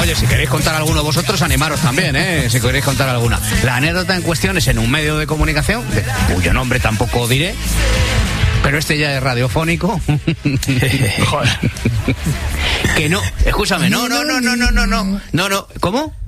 Oye, si queréis contar alguno vosotros, animaros también, si queréis contar alguna. La anécdota en cuestión es en un medio de comunicación, cuyo nombre tampoco diré, pero este ya es radiofónico. Joder. Que no, escúchame, no. ¿Cómo?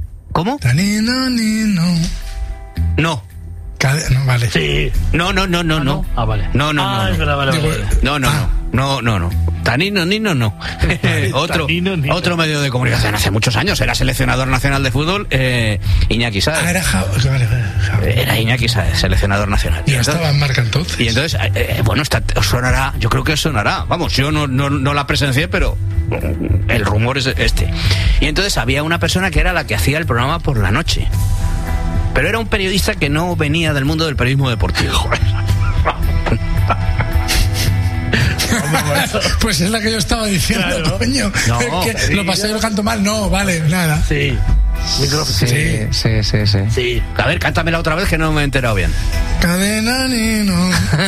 No. No, vale. Sí. No. Ah, vale. No. Es verdad, vale. No. Tanino, no. Otro medio de comunicación hace muchos años. Era seleccionador nacional de fútbol, Iñaki Sáez. Era Iñaki Sáez, seleccionador nacional. Y estaba en marca entonces. Y entonces, os sonará, yo creo que os sonará. Vamos, yo no la presencié, pero el rumor es este. Y entonces había una persona que era la que hacía el programa por la noche. Pero era un periodista que no venía del mundo del periodismo deportivo. Pues es la que yo estaba diciendo, claro. Coño. No, que lo pasé, yo lo canto mal. No, vale, nada. Sí. Sí. A ver, cántamela otra vez que no me he enterado bien. Cadena Nino.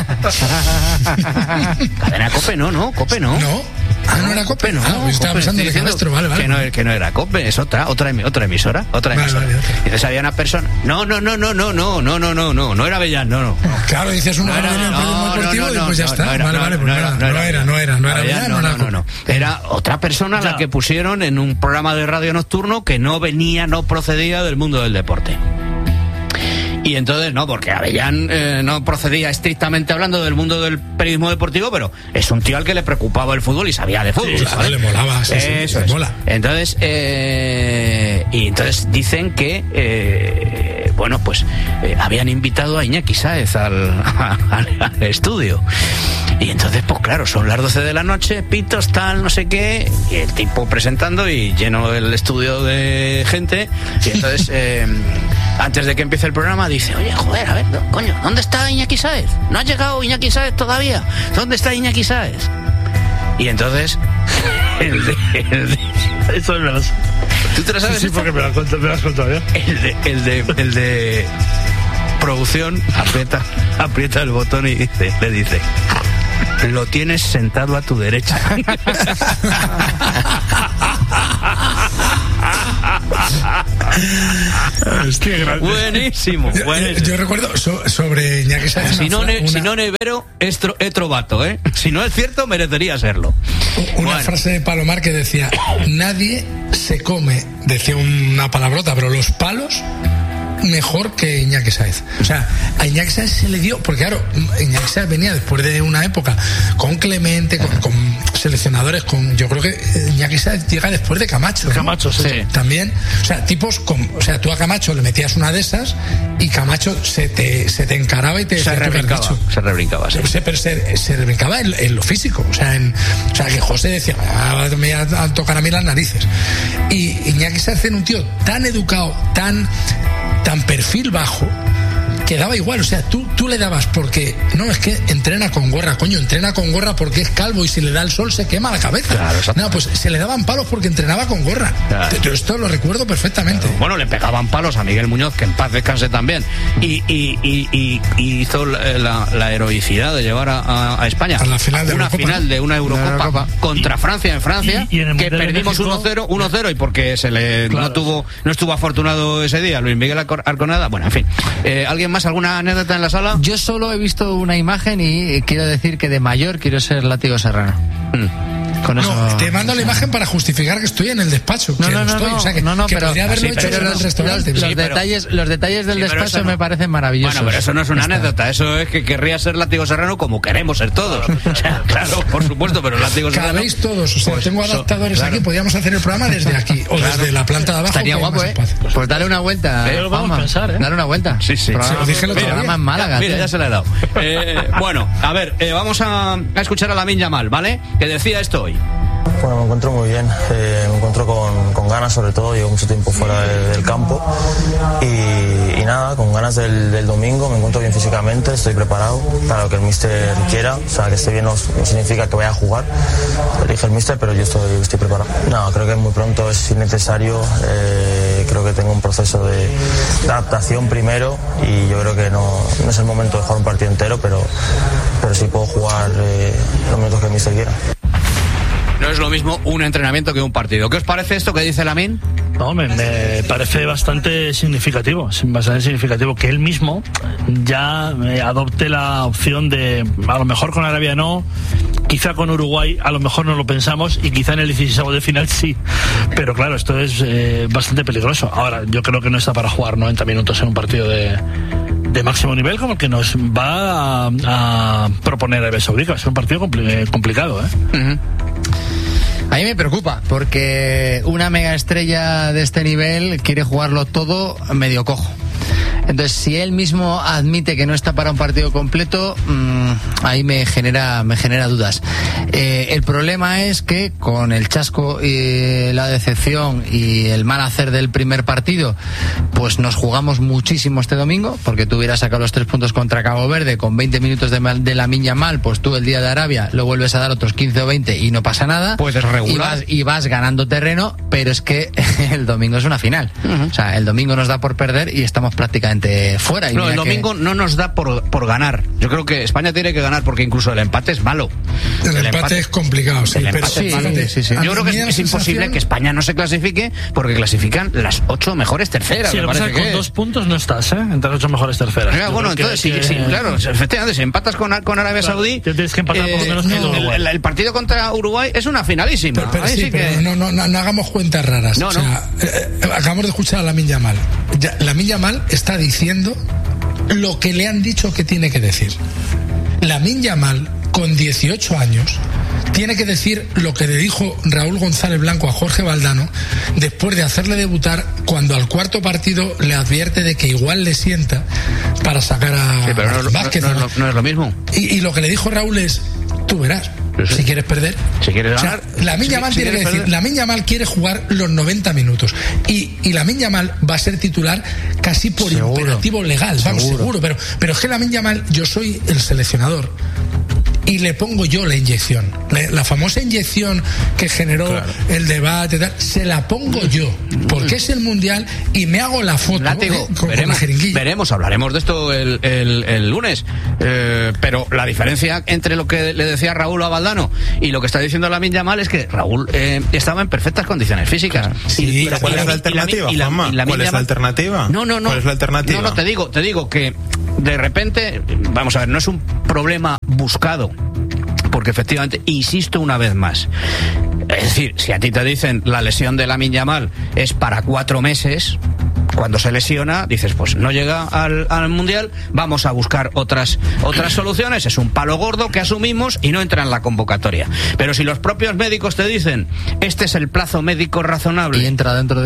Cadena Cope, no. Cope no. No. No era Cope, no. Pues estaba pensando en el maestro, vale. Que no era Cope, es otra emisora. Vale. Y entonces había una persona. No era Avellán, no. Claro, dices una hora en el periodismo deportivo y pues ya está. Vale, pues no era Avellán, no. Era otra persona la que pusieron en un programa de radio nocturno que no procedía del mundo del deporte. Y entonces no, porque Avellán no procedía estrictamente hablando del mundo del periodismo deportivo, pero es un tío al que le preocupaba el fútbol y sabía de fútbol. Sí, ¿sabes? Le molaba, eso es. Mola. Entonces, y entonces dicen que habían invitado a Iñaki Sáez al estudio. Y entonces, pues claro, son las 12 de la noche, pitos, tal, no sé qué, y el tipo presentando y lleno el estudio de gente. Y entonces, antes de que empiece el programa, dice, oye, joder, a ver, coño, ¿dónde está Iñaki Sáez? ¿No ha llegado Iñaki Sáez todavía? ¿Dónde está Iñaki Sáez? Y entonces, Eso es verdad. ¿Tú te lo sabes? Sí, porque me lo has contado ya. El de producción aprieta el botón y le dice, lo tienes sentado a tu derecha. Buenísimo. Yo recuerdo sobre Iñaki Sáez. Si no nevero, es trovato, Si no es cierto, merecería serlo. Una frase de Palomar que decía, nadie se come, decía una palabrota, pero los palos mejor que Iñaki Sáez. O sea, a Iñaki Sáez se le dio, porque claro, Iñaki Sáez venía después de una época con Clemente, con seleccionadores, yo creo que Iñaki Sáez llega después de Camacho, ¿no? Camacho, sí. También, o sea, tipos tú a Camacho le metías una de esas y Camacho se te encaraba y te se rebrincaba, sí. Pero se rebrincaba en lo físico, o sea, que José decía, me voy a tocar a mí las narices. Y Iñaki Sáez era un tío tan educado, tan perfil bajo, que daba igual, o sea, tú le dabas porque, no, es que entrena con gorra, entrena con gorra porque es calvo y si le da el sol se quema la cabeza. Claro, no, pues se le daban palos porque entrenaba con gorra. Claro. Yo esto lo recuerdo perfectamente. Claro. Bueno, le pegaban palos a Miguel Muñoz, que en paz descanse también, y hizo la heroicidad de llevar a España a la final de una final de una Eurocopa contra Francia en Francia, y que perdimos 1-0 y porque no estuvo afortunado ese día Luis Miguel Arconada. Bueno, en fin, ¿alguien más? ¿Alguna anécdota en la sala? Yo solo he visto una imagen y quiero decir que de mayor quiero ser Látigo Serrano. Con eso... No, te mando la imagen para justificar que estoy en el despacho. No, que pero podría haberlo hecho en el restaurante. Los detalles del despacho me parecen maravillosos. Bueno, pero eso no es una anécdota, eso es que querría ser Látigo Serrano como queremos ser todos. O sea, claro, por supuesto, pero Látigo Serrano... Cabéis todos, o sea, tengo adaptadores aquí, podríamos hacer el programa desde aquí, o desde la planta de abajo. Estaría guapo, Pues dale una vuelta. Lo vamos a pensar, Dale una vuelta. Sí. Se lo dije el otro día. En Málaga. Mira, ya se la he dado. Bueno, a ver, vamos a escuchar a Lamine Yamal, ¿vale? Que decía esto hoy. Bueno, me encuentro muy bien, me encuentro con ganas sobre todo, llevo mucho tiempo fuera del campo y nada, con ganas del domingo, me encuentro bien físicamente, estoy preparado para lo que el míster quiera, o sea, que esté bien no significa que vaya a jugar, lo elige el míster, pero yo estoy preparado. No, creo que muy pronto es innecesario, creo que tengo un proceso de adaptación primero y yo creo que no es el momento de jugar un partido entero, pero sí puedo jugar los minutos que el míster quiera. es lo mismo un entrenamiento que un partido. ¿Qué os parece esto que dice Lamine? No, me parece bastante significativo que él mismo ya adopte la opción de, a lo mejor con Arabia no, quizá con Uruguay a lo mejor no lo pensamos y quizá en el 16avo de final sí, pero claro, esto es bastante peligroso. Ahora, yo creo que no está para jugar 90 minutos en un partido de máximo nivel como el que nos va a proponer Arabia Saudí, que va a ser un partido complicado, ¿eh? A mí me preocupa, porque una mega estrella de este nivel quiere jugarlo todo medio cojo. Entonces, si él mismo admite que no está para un partido completo, ahí me genera dudas. El problema es que con el chasco y la decepción y el mal hacer del primer partido, pues nos jugamos muchísimo este domingo, porque tú hubieras sacado los 3 puntos contra Cabo Verde con 20 minutos de Lamine Yamal, pues tú el día de Arabia lo vuelves a dar otros 15 o 20 y no pasa nada. Pues es regular. Y vas ganando terreno, pero es que el domingo es una final. O sea, el domingo nos da por perder y estamos prácticamente fuera. Y no, el domingo no nos da por ganar. Yo creo que España tiene que ganar, porque incluso el empate es malo. El empate es complicado, sí. Pero sí. Yo creo que es imposible que España no se clasifique, porque clasifican las 8 mejores terceras. Sí, me parece con 2 puntos no estás, entre las 8 mejores terceras. Bueno, entonces, claro, efectivamente, si empatas con Arabia Saudí, tienes que empatar por lo menos el partido contra Uruguay es una finalísima. Pero no hagamos cuentas raras. No. Acabamos de escuchar a Lamine Yamal. Lamine Yamal está diciendo lo que le han dicho que tiene que decir. Lamine Yamal, con 18 años, tiene que decir lo que le dijo Raúl González Blanco a Jorge Valdano después de hacerle debutar, cuando al cuarto partido le advierte de que igual le sienta para sacar a Vázquez. No es lo mismo. Y lo que le dijo Raúl es: tú verás. Sí. Si quieres perder, si quieres ganar, Lamine Yamal tiene que decir, Lamine Yamal quiere jugar los 90 minutos y Lamine Yamal va a ser titular casi por imperativo legal, seguro, pero es que Lamine Yamal, yo soy el seleccionador y le pongo yo la inyección, la famosa inyección que generó el debate, se la pongo yo, porque es el mundial y me hago la foto con la jeringuilla. Veremos, hablaremos de esto el lunes, pero la diferencia entre lo que le decía Raúl a Valdano y lo que está diciendo Lamine Yamal es que Raúl estaba en perfectas condiciones físicas. Sí, pero ¿cuál es la alternativa, Juanma? ¿Cuál es la alternativa? No. ¿Cuál es la alternativa? No, te digo que de repente, vamos a ver, no es un problema buscado, porque efectivamente, insisto una vez más, es decir, si a ti te dicen la lesión de Lamine Yamal es para 4 meses, cuando se lesiona, dices, pues no llega al Mundial, vamos a buscar otras soluciones, es un palo gordo que asumimos y no entra en la convocatoria. Pero si los propios médicos te dicen, este es el plazo médico razonable, y entra dentro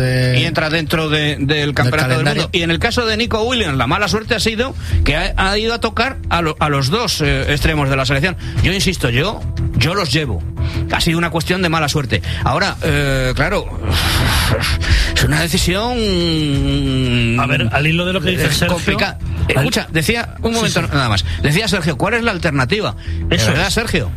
del campeonato del mundo, y en el caso de Nico Williams, la mala suerte ha sido que ha ido a tocar a los dos extremos de la selección. Yo insisto, yo los llevo. Ha sido una cuestión de mala suerte. Ahora, claro, es una decisión... A ver, al hilo de lo que dice Sergio... complicada. Escucha, decía, un momento nada más. Decía Sergio, ¿cuál es la alternativa? Eso, ¿verdad, Sergio?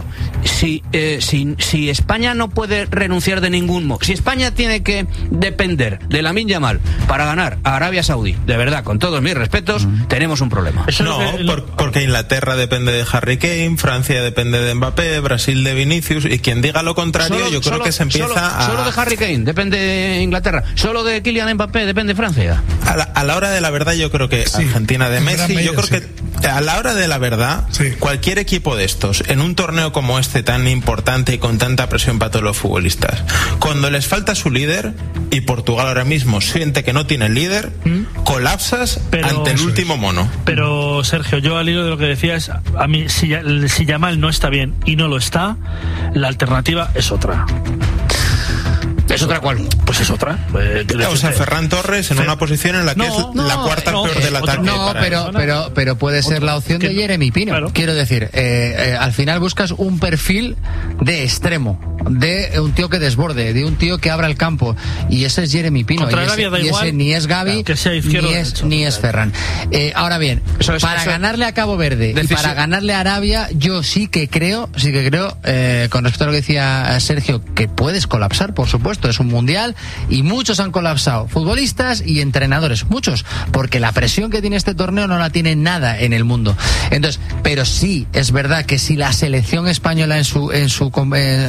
Si España no puede renunciar de ningún modo, si España tiene que depender de Lamine Yamal para ganar a Arabia Saudí, de verdad, con todos mis respetos, tenemos un problema. Porque Inglaterra depende de Harry Kane, Francia depende de Mbappé, Brasil de Vinicius, y quien diga lo contrario, yo creo que se empieza a... Solo de Harry Kane depende Inglaterra, solo de Kylian Mbappé depende Francia. A la hora de la verdad, yo creo que Argentina de Messi, yo creo que a la hora de la verdad, cualquier equipo de estos, en un torneo como este tan importante y con tanta presión para todos los futbolistas, cuando les falta su líder, y Portugal ahora mismo siente que no tiene líder, colapsas ante el último mono. Pero Sergio, yo al hilo de lo que decías, a mí si Yamal no está bien y no lo está, la alternativa es otra. ¿Es otra cuál? Pues es otra. O sea, Ferran Torres en una posición en la que es la cuarta peor del ataque. Pero puede ser la opción de Jeremy Pino. Claro. Quiero decir, al final buscas un perfil de extremo, de un tío que desborde, de un tío que abra el campo, y ese es Jeremy Pino. Y ese ni es Gavi, ni es Ferran. Ahora bien, para ganarle a Cabo Verde y para ganarle a Arabia, yo sí que creo, con respecto a lo que decía Sergio, que puedes colapsar, por supuesto. Es un mundial y muchos han colapsado, futbolistas y entrenadores, muchos, porque la presión que tiene este torneo no la tiene nada en el mundo. Entonces, pero sí es verdad que si la selección española en su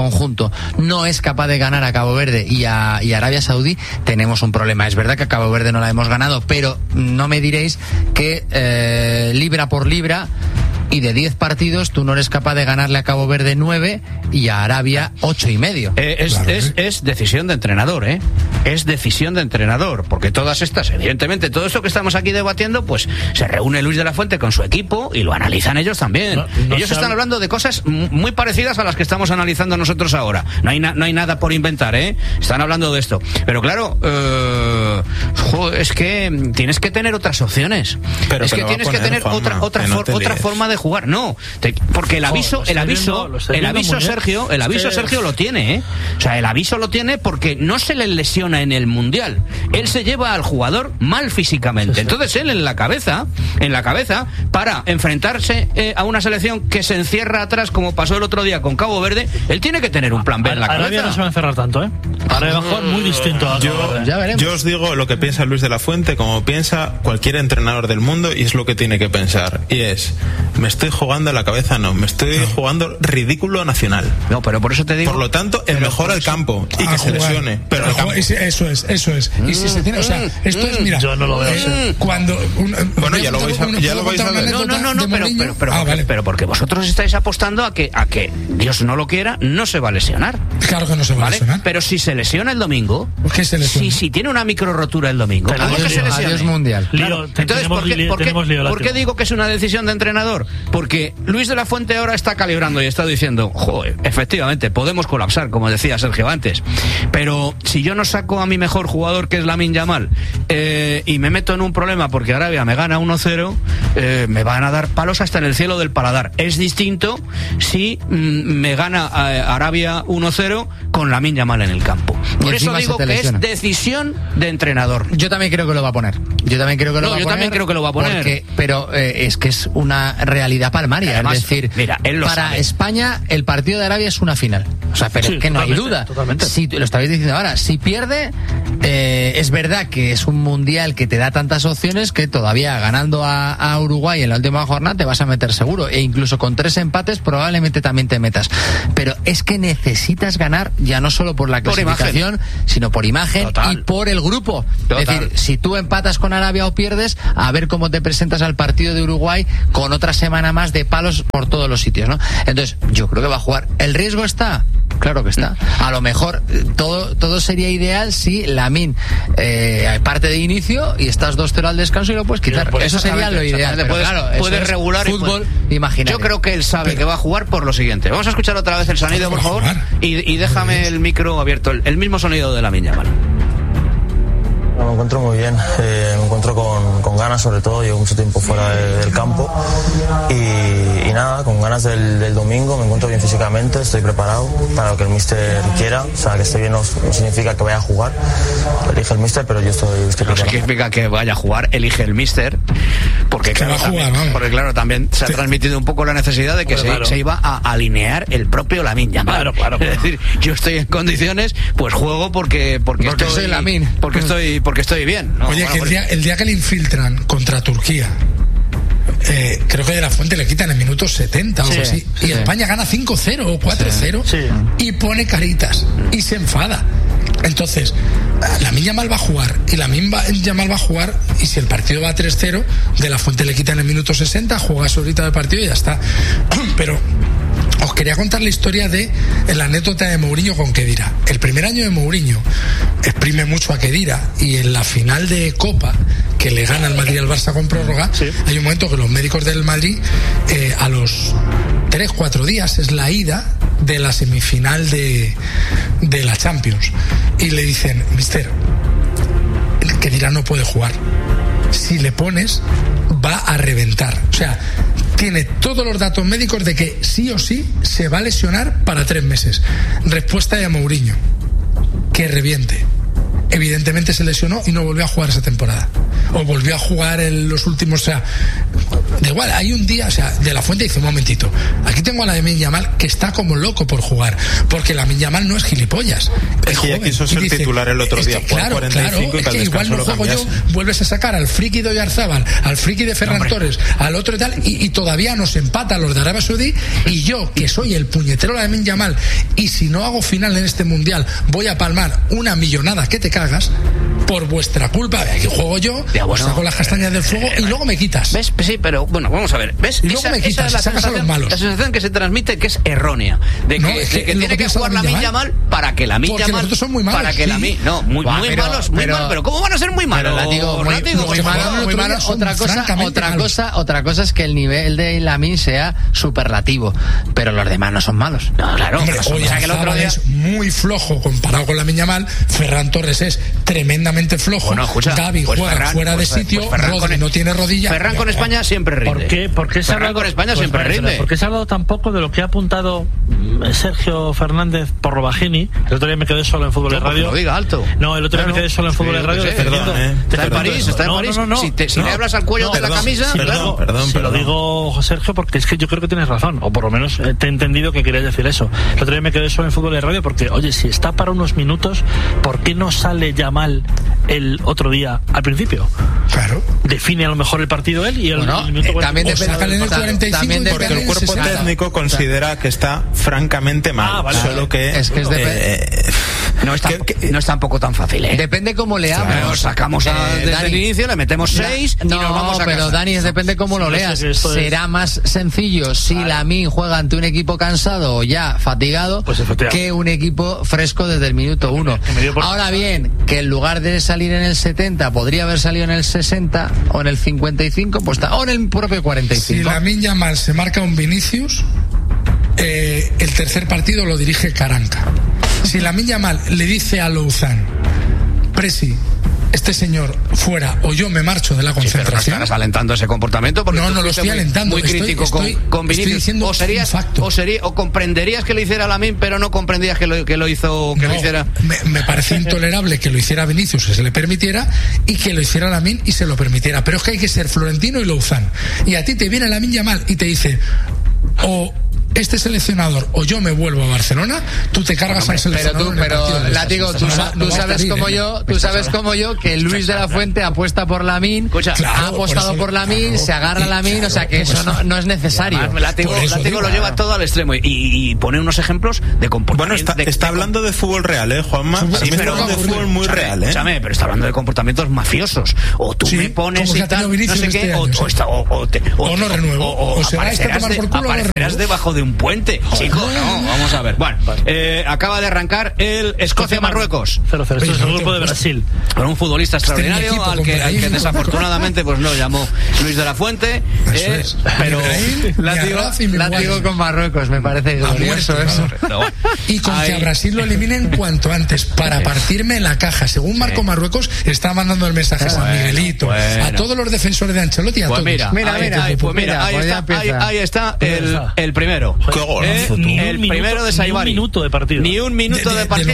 conjunto no es capaz de ganar a Cabo Verde y a Arabia Saudí, tenemos un problema. Es verdad que a Cabo Verde no la hemos ganado, pero no me diréis que libra por libra, y de 10 partidos tú no eres capaz de ganarle a Cabo Verde 9 y a Arabia 8,5. Es decisión de entrenador, ¿eh? Es decisión de entrenador, porque todas estas, evidentemente, todo esto que estamos aquí debatiendo, pues se reúne Luis de la Fuente con su equipo y lo analizan ellos también. Ellos están hablando de cosas muy parecidas a las que estamos analizando nosotros ahora. No hay nada por inventar, ¿eh? Están hablando de esto. Pero claro, es que tienes que tener otras opciones. Es que tienes que tener otra forma de jugar. No, porque el aviso Sergio lo tiene, ¿eh? O sea, el aviso lo tiene porque no se le lesiona en el Mundial. Él se lleva al jugador mal físicamente. Entonces él en la cabeza, para enfrentarse a una selección que se encierra atrás, como pasó el otro día con Cabo Verde, él tiene que tener un plan B en la cabeza. Arabia no se va a encerrar tanto, ¿eh? Arabia va a jugar muy distinto a Cabo Verde. Yo os digo lo que piensa Luis de la Fuente, como piensa cualquier entrenador del mundo, y es lo que tiene que pensar. Y es: me estoy jugando la cabeza, me estoy jugando ridículo nacional. No, pero por eso te digo. Por lo tanto, el mejor al campo y que se lesione. Pero eso es. Y si se tiene, o sea, esto es, mira, yo no lo veo. Cuando bueno, ya lo vais a ver. No, pero porque vosotros estáis apostando a que Dios no lo quiera, no se va a lesionar. Claro que no se va a lesionar. Pero si se lesiona el domingo, ¿qué se lesiona? Si tiene una micro rotura el domingo, ¿cómo que se lesiona? Adiós mundial. Claro. Entonces, ¿por qué digo que es una decisión de entrenador? Porque Luis de la Fuente ahora está calibrando y está diciendo, joder, efectivamente, podemos colapsar, como decía Sergio antes, pero si yo no saco a mi mejor jugador, que es Lamine Yamal, y me meto en un problema porque Arabia me gana 1-0, me van a dar palos hasta en el cielo del paladar. Es distinto si me gana Arabia 1-0 con Lamine Yamal en el campo. Por eso digo que es decisión de entrenador. Yo también creo que lo va a poner. Yo también creo que lo va a poner. Pero es que es una realidad palmaria. Además, es decir, mira, para España el partido de Arabia es una final. O sea, pero es que no hay duda. Totalmente. Si lo estabais diciendo ahora, si pierde, es verdad que es un mundial que te da tantas opciones que todavía ganando a Uruguay en la última jornada te vas a meter seguro. E incluso con 3 empates probablemente también te metas. Pero es que necesitas ganar ya no solo por la clasificación, sino por imagen. Total. Y por el grupo. Total. Es decir, si tú empatas con Arabia o pierdes, a ver cómo te presentas al partido de Uruguay con otra semana más de palos por todos los sitios, ¿no? Entonces, yo creo que va a jugar. ¿El riesgo está? Claro que está. A lo mejor todo sería ideal si Lamine parte de inicio y estás 2-0 al descanso y lo puedes quitar. Eso sería lo ideal. Puedes regular fútbol imaginario. Yo creo que él sabe que va a jugar por lo siguiente. Vamos a escuchar otra vez el sonido, por favor, y déjame el micro abierto, el mismo sonido de Lamine Yamal. Me encuentro muy bien, me encuentro con ganas, sobre todo, llevo mucho tiempo fuera del campo y nada, con ganas del domingo, me encuentro bien físicamente, estoy preparado para lo que el míster quiera, o sea, que esté bien no significa que vaya a jugar, elige el míster, pero yo estoy preparado. No significa que vaya a jugar, elige el míster, porque claro, también se ha transmitido un poco la necesidad de que se iba a alinear el propio Lamine Yamal. Claro. Es decir, yo estoy en condiciones, pues juego porque soy Lamine. Porque estoy bien, ¿no? Oye, bueno, que el día que le infiltran contra Turquía, creo que de la Fuente le quitan en minutos 70 o algo así, y España gana 5-0 o 4-0 y pone caritas y se enfada. Entonces, Lamine Yamal va a jugar y y si el partido va a 3-0, de la Fuente le quitan en minutos 60, juega su horita de partido y ya está. Pero os quería contar la historia de la anécdota de Mourinho con Khedira. El primer año de Mourinho exprime mucho a Khedira y en la final de Copa, que le gana el Madrid al Barça con prórroga, hay un momento que los médicos del Madrid, a los 3-4 días, es la ida de la semifinal de la Champions, y le dicen: mister, Khedira no puede jugar, si le pones va a reventar. O sea, tiene todos los datos médicos de que sí o sí se va a lesionar para 3 meses. Respuesta de Mourinho: que reviente. Evidentemente se lesionó y no volvió a jugar esa temporada. O volvió a jugar en los últimos, o sea, Da igual, hay un día, o sea, De La Fuente dice, un momentito, aquí tengo a Lamine Yamal que está como loco por jugar, porque Lamine Yamal no es gilipollas. Es que ya quiso ser titular el otro día, claro, 45 claro, es que igual no juego yo, vuelves a sacar al friki de Oyarzábal, al friki de Ferran Torres, al otro y tal, y todavía nos empatan los de Arabia Saudí, y yo, que soy el puñetero Lamine Yamal, y si no hago final en este mundial, voy a palmar una millonada que te cagas, por vuestra culpa, aquí juego yo, os saco las castañas del fuego y luego me quitas. ¿Ves? Sí, pero bueno, vamos a ver. ¿Ves? Y luego me quitas, esa es sacas a los malos. La sensación que se transmite que es errónea. De que tiene que jugar Lamine Yamal para que Lamine Yamal. Porque son muy malos. Para que Lamine. No, muy malos, muy malos. Pero ¿cómo van a ser muy malos? Otra cosa es que el nivel de Lamine sea superlativo. Pero los demás no son malos. No, claro. Hombre, Oyarzábal es muy flojo comparado con Lamine Yamal. Ferran Torres es tremendamente flojo. Bueno, escucha, Gavi juega fuera de sitio. Rodri no tiene rodilla. Ferran con España siempre rinde. ¿Por qué se ha hablado con España siempre rinde? ¿Por qué se ha hablado tampoco de lo que ha apuntado Sergio Fernández por Robagini? El otro día me quedé solo en Fútbol de Radio. Lo diga alto. No, el otro día me quedé solo en Fútbol de Radio. Está en París, está en París. Si le hablas al cuello de la camisa, perdón. Lo digo, Sergio, porque es que yo creo que tienes razón, o por lo menos te he entendido que querías decir eso. El otro día me quedé solo en Fútbol de Radio porque, oye, si está para unos minutos, ¿por qué no sale Yamal el otro día al principio? Claro. Define a lo mejor el partido él y el minuto también depende porque el cuerpo técnico considera que está francamente mal. Solo que no es tampoco tan fácil, ¿eh? Depende cómo leamos. Claro, sacamos desde el inicio, le metemos 6 y nos vamos a casa. Pero Dani, depende cómo lo leas. Será más sencillo si Lamine juega ante un equipo cansado o ya fatigado, pues que un equipo fresco desde el minuto 1. Ahora bien, que en lugar de salir en el 70 podría haber salido en el 60 o en el 55, pues o en el propio 45. Si Lamine Yamal se marca un Vinicius, el tercer partido lo dirige Caranca. Si Lamine Yamal le dice a Louzán, Presi, este señor fuera o yo me marcho de la concentración. Pero no estarás alentando ese comportamiento porque no lo estoy alentando. Muy crítico con Vinicius. O comprenderías que lo hiciera Lamine, pero no comprendías que lo hizo, que lo hiciera. Me parece intolerable que lo hiciera Vinicius, que se le permitiera, y que lo hiciera Lamine y se lo permitiera. Pero es que hay que ser Florentino y Louzán. Y a ti te viene Lamine Yamal y te dice, o este seleccionador o yo me vuelvo a Barcelona, tú te cargas al seleccionador. Pero Látigo, tú sabes como yo que Luis de la Fuente apuesta por Lamine, ha apostado por Lamine, se agarra a Lamine, o sea que eso no es necesario. Látigo lo lleva todo al extremo y pone unos ejemplos de comportamiento. Bueno, está hablando de fútbol real, Juanma. Sí, pero de fútbol muy real, Escúchame, pero está hablando de comportamientos mafiosos. O tú me pones y tal, no sé qué, o no renuevo, o se va a tomar por culo, aparecerás debajo de un puente, chico. No, vamos a ver. Bueno, acaba de arrancar el Escocia-Marruecos. 0-0. Esto es el grupo de Brasil. Con un futbolista extraordinario al que desafortunadamente pues no llamó Luis de la Fuente. Pero Látigo con Marruecos, me parece glorioso eso. Y con que a Brasil lo eliminen cuanto antes para partirme la caja. Según Marco Marruecos está mandando el mensaje a San Miguelito, a todos los defensores de Ancelotti, a todos. Ahí está el primero. Qué golazo, el primero de Saibari. Ni un minuto de partido. Ni un minuto de partido.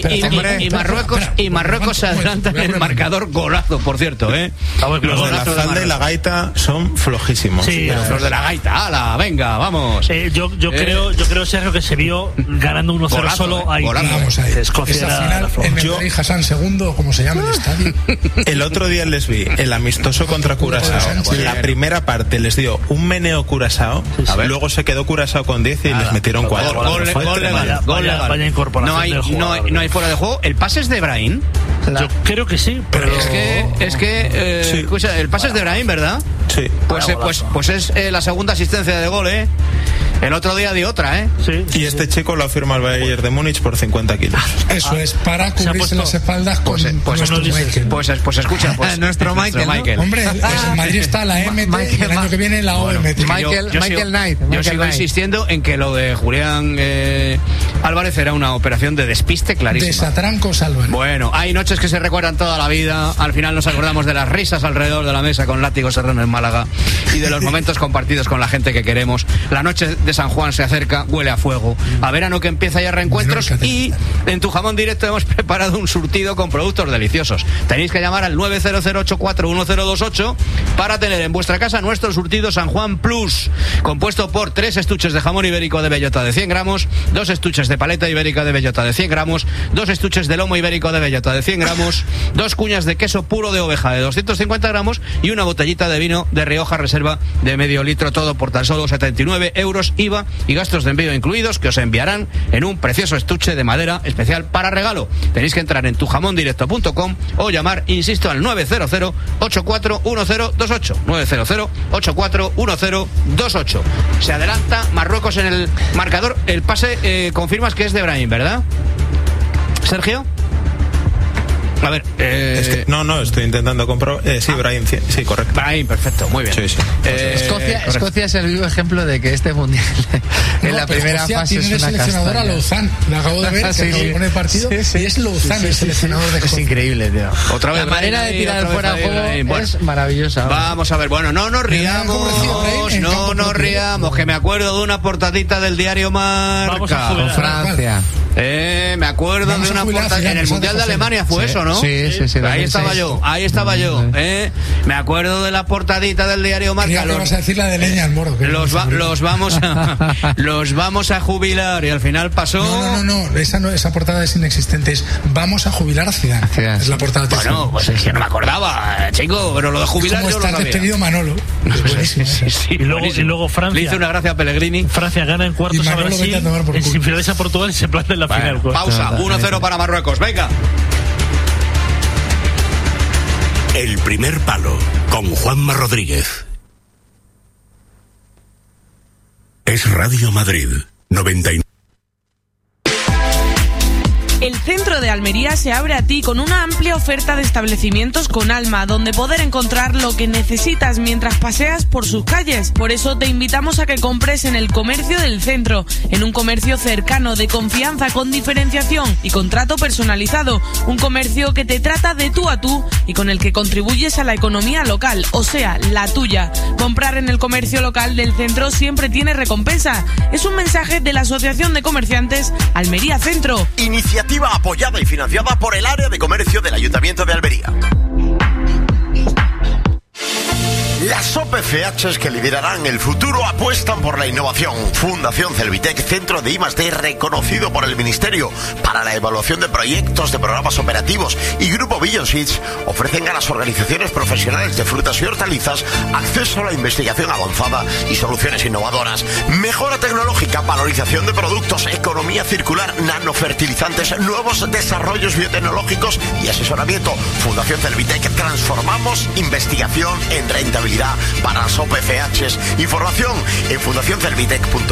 Y Marruecos se adelanta en el marcador. Golazo, por cierto, Los de la falda y la gaita son flojísimos. Sí, los de la gaita, ala, venga, vamos. Yo creo, Sergio, que se vio ganando 1-0 solo ahí. Vamos ahí. Escocia en el Rey Hassan segundo, como se llama el estadio. El otro día les vi el amistoso contra Curazao. La primera parte les dio un meneo Curazao, luego se quedó Curazao con 10 y les metieron 4. Gol legal. Vaya incorporación. No hay fuera de juego. ¿El pase es de Brahim? Yo creo que sí, pero es que sí. Escucha, el pase es de Brahim, ¿verdad? Sí. Pues es la segunda asistencia de gol, El otro día dio otra, Sí. Y este chico lo firma el Bayern de Múnich por 50 kilos. Eso es, para cubrirse las espaldas con nuestro Michael. Pues escucha, nuestro Michael. ¿No? Hombre, en Madrid está la MT, el año que viene la OMT. Michael Knight. Yo sigo insistiendo en que lo de Julián Álvarez era una operación de despiste clarísima. Desatrancos Álvarez. Bueno, hay noches que se recuerdan toda la vida. Al final nos acordamos de las risas alrededor de la mesa con Látigo Serrano en Málaga y de los momentos compartidos con la gente que queremos. La noche de San Juan se acerca, huele a fuego, a verano que empieza ya reencuentros, y en Tu Jamón Directo hemos preparado un surtido con productos deliciosos. Tenéis que llamar al 900841028 para tener en vuestra casa nuestro surtido San Juan Plus, compuesto por 3 estuches de jamón ibérico de bellota de 100 gramos, 2 estuches de paleta ibérica de bellota de 100 gramos, 2 estuches de lomo ibérico de bellota de 100 gramos, 2 cuñas de queso puro de oveja de 250 gramos y una botellita de vino de Rioja Reserva de medio litro, todo por tan solo 79 euros, IVA y gastos de envío incluidos, que os enviarán en un precioso estuche de madera especial para regalo. Tenéis que entrar en tujamondirecto.com o llamar, insisto, al 900-841028. 900-841028. Se adelanta Marruecos en el marcador. El pase, confirmas que es de Brahim, ¿verdad, Sergio? A ver, no, estoy intentando comprobar. Sí, Brahim, sí, correcto. Brahim, perfecto, muy bien. Sí. Escocia es el vivo ejemplo de que este mundial en la primera fase tiene es una seleccionador castaña. a Lozán. Lo acabo de ver, que acabo de poner el partido. Y es Lozán el seleccionador de Es Escocia. increíble, tío. Otra vez la manera de tirar fuera de juego es maravillosa. Vamos a ver, bueno, no nos riamos, que me acuerdo de una portadita del diario Marca. Vamos a jugar. Con Francia. Me acuerdo de una portada en el Mundial de Alemania, fue eso, ¿no? Sí. Ahí estaba yo. Me acuerdo de la portadita del diario Marca. Vas a decir la de leña al moro. Los vamos a jubilar, y al final pasó. No, esa portada es inexistente. Es vamos a jubilar a Zidane. Es la portada. Bueno, pues es que no me acordaba, chico, pero lo de jubilar yo lo sabía. Despedido Manolo. Es buenísimo. Sí, y luego Francia. Le hice una gracia a Pellegrini. Francia gana en cuartos a Brasil, en semifinales a Portugal y se planta en la final. Pausa, 1-0 para Marruecos, venga. El primer palo, con Juanma Rodríguez. Es Radio Madrid, 99. El centro de Almería se abre a ti con una amplia oferta de establecimientos con alma, donde poder encontrar lo que necesitas mientras paseas por sus calles. Por eso te invitamos a que compres en el comercio del centro, en un comercio cercano, de confianza, con diferenciación y con trato personalizado. Un comercio que te trata de tú a tú y con el que contribuyes a la economía local, o sea, la tuya. Comprar en el comercio local del centro siempre tiene recompensa. Es un mensaje de la Asociación de Comerciantes Almería Centro. Iniciativa apoyada y financiada por el área de comercio del Ayuntamiento de Almería. Las OPCHs que liderarán el futuro apuestan por la innovación. Fundación Celvitec, centro de I+D reconocido por el Ministerio para la evaluación de proyectos de programas operativos, y Grupo Billion Seeds ofrecen a las organizaciones profesionales de frutas y hortalizas acceso a la investigación avanzada y soluciones innovadoras, mejora tecnológica, valorización de productos, economía circular, nanofertilizantes, nuevos desarrollos biotecnológicos y asesoramiento. Fundación Celvitec, transformamos investigación en rentabilidad para las OPCHs. Información en fundacioncelvitec.com.